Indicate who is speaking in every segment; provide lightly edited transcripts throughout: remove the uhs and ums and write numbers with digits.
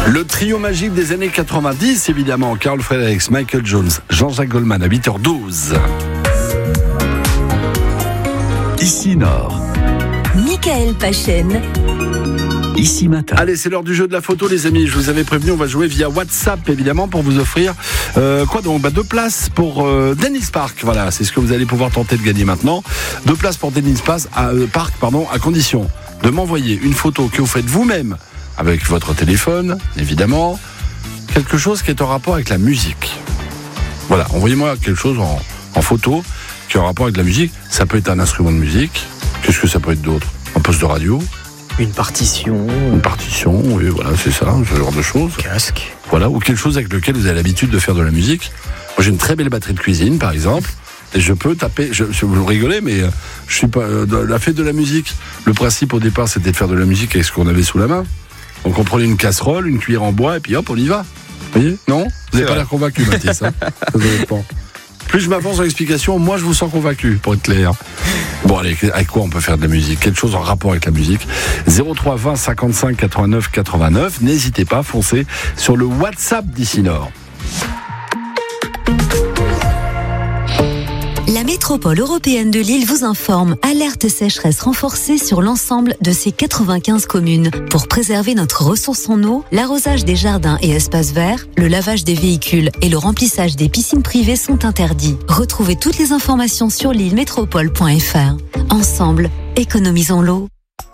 Speaker 1: Le trio magique des années 90, évidemment. Carl Fredericks, Michael Jones, Jean-Jacques Goldman à 8h12.
Speaker 2: Ici Nord.
Speaker 3: Michael Pachen.
Speaker 2: Ici Matin.
Speaker 1: Allez, c'est l'heure du jeu de la photo, les amis. Je vous avais prévenu, on va jouer via WhatsApp, évidemment, pour vous offrir 2 places pour Dennis Park. Voilà, c'est ce que vous allez pouvoir tenter de gagner maintenant. 2 places pour Dennis Park, à condition de m'envoyer une photo que vous faites vous-même avec votre téléphone, évidemment. Quelque chose qui est en rapport avec la musique. Voilà, envoyez-moi quelque chose en photo qui est en rapport avec la musique. Ça peut être un instrument de musique. Qu'est-ce que ça peut être d'autre? Un poste de radio?
Speaker 4: Une partition,
Speaker 1: oui, voilà, c'est ça, ce genre de choses.
Speaker 4: Casque.
Speaker 1: Voilà, ou quelque chose avec lequel vous avez l'habitude de faire de la musique. Moi, j'ai une très belle batterie de cuisine, par exemple, et je peux taper. Vous rigolez, mais je suis pas la fête de la musique. Le principe au départ, c'était de faire de la musique avec ce qu'on avait sous la main. Donc, on prenait une casserole, une cuillère en bois, et puis hop, on y va. Vous voyez? Non? Vous n'avez pas l'air convaincu, Mathis. Hein. Ça dépend. Plus je m'avance dans l'explication, moi je vous sens convaincu, pour être clair. Bon, allez, avec quoi on peut faire de la musique? Quelque chose en rapport avec la musique. 03 20 55 89 89. N'hésitez pas, foncez sur le WhatsApp d'Ici Nord.
Speaker 3: La métropole européenne de Lille vous informe. Alerte sécheresse renforcée sur l'ensemble de ses 95 communes. Pour préserver notre ressource en eau, l'arrosage des jardins et espaces verts, le lavage des véhicules et le remplissage des piscines privées sont interdits. Retrouvez toutes les informations sur lillemétropole.fr. Ensemble, économisons l'eau.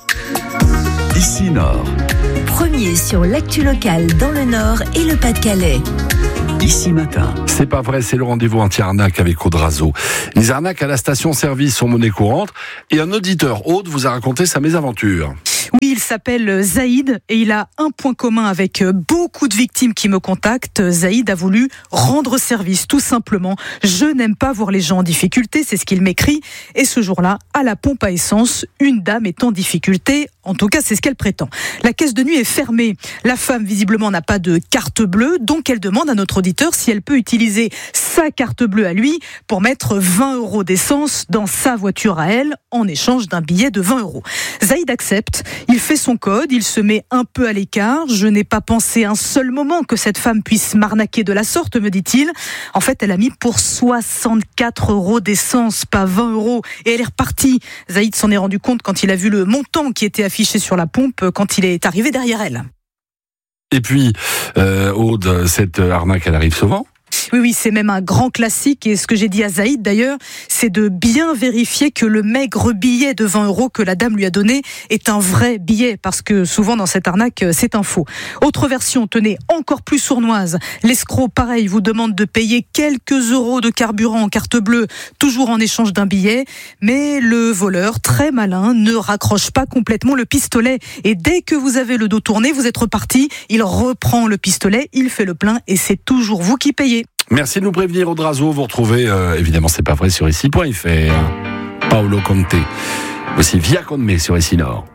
Speaker 2: Ici Nord.
Speaker 3: Premier sur l'actu locale dans le Nord et le Pas-de-Calais.
Speaker 2: Ici Matin.
Speaker 1: C'est pas vrai, c'est le rendez-vous anti-arnaque avec Aude Razeau. Les arnaques à la station-service sont monnaie courante et un auditeur, Aude, vous a raconté sa mésaventure.
Speaker 5: Oui, il s'appelle Zaïd et il a un point commun avec beaucoup de victimes qui me contactent. Zaïd a voulu rendre service, tout simplement. Je n'aime pas voir les gens en difficulté, c'est ce qu'il m'écrit. Et ce jour-là, à la pompe à essence, une dame est en difficulté. En tout cas, c'est ce qu'elle prétend. La caisse de nuit est fermée. La femme, visiblement, n'a pas de carte bleue. Donc, elle demande à notre auditeur si elle peut utiliser sa carte bleue à lui pour mettre 20 € d'essence dans sa voiture à elle en échange d'un billet de 20 €. Zaïd accepte. Il fait son code. Il se met un peu à l'écart. Je n'ai pas pensé un seul moment que cette femme puisse m'arnaquer de la sorte, me dit-il. En fait, elle a mis pour 64 € d'essence, pas 20 €. Et elle est repartie. Zaïd s'en est rendu compte quand il a vu le montant qui était affiché sur la pompe quand il est arrivé derrière elle.
Speaker 1: Et puis, Aude, cette arnaque, elle arrive souvent?
Speaker 5: Oui, c'est même un grand classique. Et ce que j'ai dit à Zaïd, d'ailleurs, c'est de bien vérifier que le maigre billet de 20 € que la dame lui a donné est un vrai billet. Parce que souvent, dans cette arnaque, c'est un faux. Autre version, tenez, encore plus sournoise. L'escroc, pareil, vous demande de payer quelques euros de carburant en carte bleue, toujours en échange d'un billet. Mais le voleur, très malin, ne raccroche pas complètement le pistolet. Et dès que vous avez le dos tourné, vous êtes reparti. Il reprend le pistolet, il fait le plein et c'est toujours vous qui payez.
Speaker 1: Merci de nous prévenir, Aude Razeau. Vous retrouvez, évidemment, c'est pas vrai, sur ici.fr. Paolo Conte. Voici Via Con Me sur Ici Nord.